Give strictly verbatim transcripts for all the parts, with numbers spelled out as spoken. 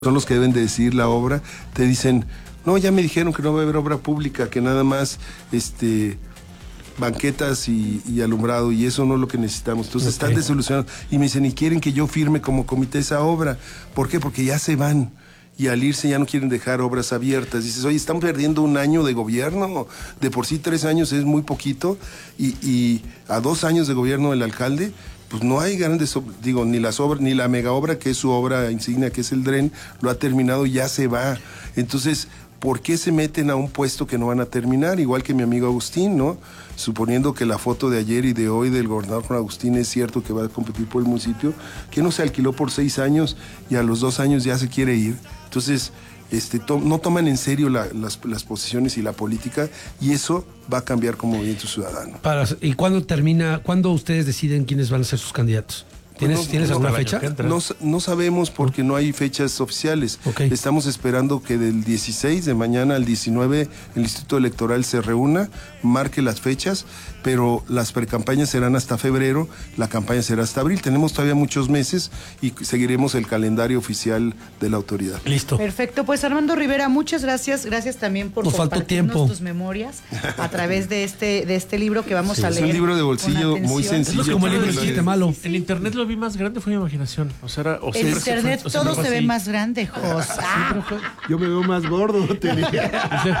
son los que deben de decidir la obra, te dicen, no, ya me dijeron que no va a haber obra pública, que nada más este banquetas y, y alumbrado, y eso no es lo que necesitamos. Entonces okay. Están desilusionados y me dicen, y quieren que yo firme como comité esa obra. ¿Por qué? Porque ya se van. Y al irse ya no quieren dejar obras abiertas. Dices, oye, están perdiendo un año de gobierno. De por sí tres años es muy poquito. Y, y a dos años de gobierno del alcalde, pues no hay grandes, digo, ni las obras, ni la mega obra que es su obra insignia, que es el Dren, lo ha terminado y ya se va. Entonces, ¿por qué se meten a un puesto que no van a terminar? Igual que mi amigo Agustín, ¿no? Suponiendo que la foto de ayer y de hoy del gobernador Juan Agustín es cierto que va a competir por el municipio, que no se alquiló por seis años y a los dos años ya se quiere ir. Entonces, este, to no toman en serio la, las, las posiciones y la política, y eso va a cambiar como movimiento ciudadano. Para, ¿y cuándo termina, cuándo ustedes deciden quiénes van a ser sus candidatos? ¿Tienes, pues no, ¿tienes no, alguna no, fecha? No, no sabemos porque no hay fechas oficiales. Okay. Estamos esperando que del dieciséis de mañana al diecinueve el Instituto Electoral se reúna, marque las fechas, pero las precampañas serán hasta febrero, la campaña será hasta abril. Tenemos todavía muchos meses y seguiremos el calendario oficial de la autoridad. Listo. Perfecto, pues Armando Rivera, muchas gracias. Gracias también por Nos compartirnos tus memorias a través de este, de este libro que vamos sí, a leer. Es un libro de bolsillo muy sencillo. Es como el libro del chiste malo. En internet lo vi más grande, fue mi imaginación. O sea, era, o en internet fue, todo se ve más grande, José. Ah. Yo me veo más gordo, te diría.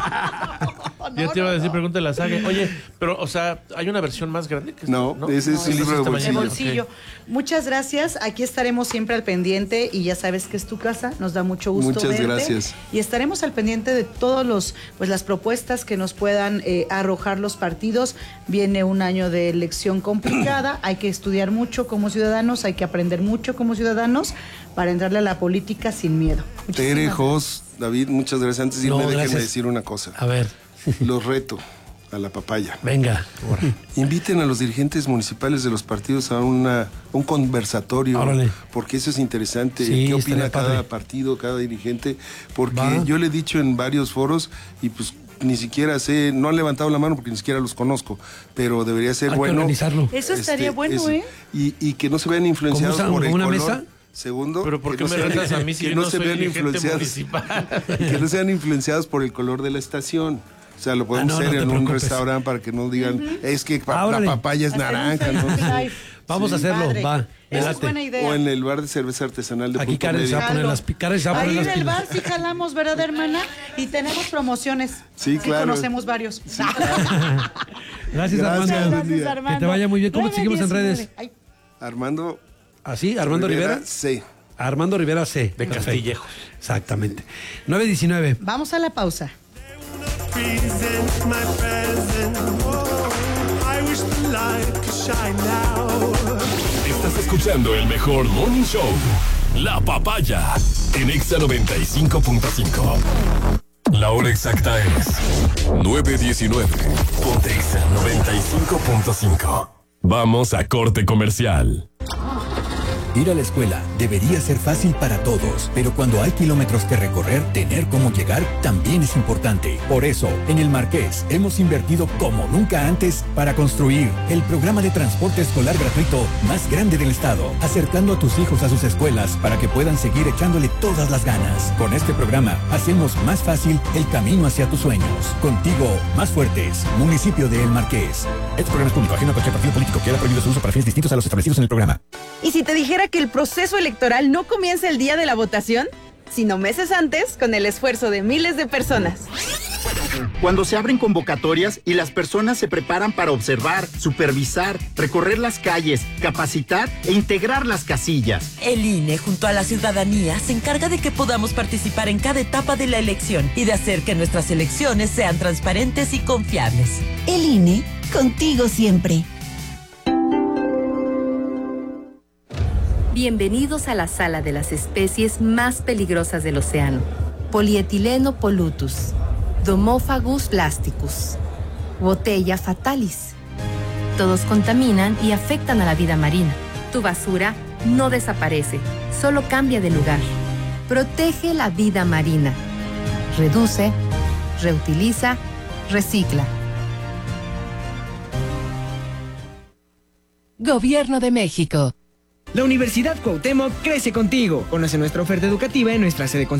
Ya te iba a decir, pregúntale a la saga. Oye, pero, o sea, ¿hay una versión más grande? Que no, ¿no? ese es no, el libro de bolsillo. De bolsillo. Okay. Muchas gracias. Aquí estaremos siempre al pendiente y ya sabes que es tu casa. Nos da mucho gusto Muchas verte. gracias. Y estaremos al pendiente de todos los, pues las propuestas que nos puedan eh, arrojar los partidos. Viene un año de elección complicada. Hay que estudiar mucho como ciudadanos, hay que aprender mucho como ciudadanos para entrarle a la política sin miedo. Tere, Jos, David, muchas gracias. Antes de irme, no, déjenme decir una cosa. A ver. Los reto a la papaya. Venga. Inviten a los dirigentes municipales de los partidos a una, un conversatorio. Órale. Porque eso es interesante. Sí, ¿qué opina cada padre. partido, cada dirigente? Porque Va. yo le he dicho en varios foros y pues ni siquiera sé, no han levantado la mano porque ni siquiera los conozco, pero debería ser Hay bueno. Que organizarlo. Eso estaría este, bueno, es, ¿eh? Y, y que no se vean influenciados ¿Cómo por el una color. Mesa? Segundo, pero ¿por qué no me sean, retas a mí si que yo no no se soy vean influenciados, municipal? Que no sean influenciados por el color de la estación. O sea, lo podemos ah, no, hacer no en preocupes. un restaurante para que no digan, uh-huh. es que pa ah, la papaya es naranja. ¿no? Vamos sí. a hacerlo, padre. va. Esa es buena idea. O en el bar de cerveza artesanal de Aquí Karen se va a poner las picaras. Ahí en el bar sí jalamos, ¿verdad, hermana? Y tenemos promociones. Sí, claro. Sí, conocemos varios. Sí. Gracias, Armando. Gracias, Armando. Que te vaya muy bien. ¿Cómo te seguimos en redes? Ay. Armando. ¿Así? ¿Armando Rivera? Rivera? Sí. Armando Rivera C. De Castillejos. Exactamente. nueve diecinueve. Vamos a la pausa. Estás escuchando el mejor morning show, La Papaya, en Exa noventa y cinco punto cinco. La hora exacta es nueve diecinueve. Ponte Exa noventa y cinco punto cinco. Vamos a corte comercial. Ir a la escuela debería ser fácil para todos, pero cuando hay kilómetros que recorrer, tener cómo llegar también es importante. Por eso, en el Marqués hemos invertido como nunca antes para construir el programa de transporte escolar gratuito más grande del estado, acercando a tus hijos a sus escuelas para que puedan seguir echándole todas las ganas. Con este programa hacemos más fácil el camino hacia tus sueños. Contigo, más fuertes, municipio de El Marqués. Este programa es público, ajeno a cualquier partido político que haya prohibido su uso para fines distintos a los establecidos en el programa. ¿Y si te dijera que el proceso electoral no comienza el día de la votación, sino meses antes, con el esfuerzo de miles de personas? Cuando se abren convocatorias y las personas se preparan para observar, supervisar, recorrer las calles, capacitar e integrar las casillas. El I N E, junto a la ciudadanía, se encarga de que podamos participar en cada etapa de la elección y de hacer que nuestras elecciones sean transparentes y confiables. El I N E, contigo siempre. Bienvenidos a la sala de las especies más peligrosas del océano. Polietileno pollutus, Domophagus plasticus, Botella fatalis. Todos contaminan y afectan a la vida marina. Tu basura no desaparece, solo cambia de lugar. Protege la vida marina. Reduce, reutiliza, recicla. Gobierno de México. La Universidad Cuauhtémoc crece contigo. Conoce nuestra oferta educativa en nuestra sede